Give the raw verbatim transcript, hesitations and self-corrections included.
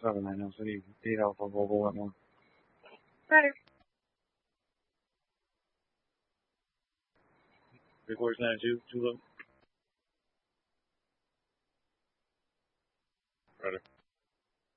seven nine Alpha eight Alpha Volvo one one. Roger. Three quarters nine two, two low. Roger.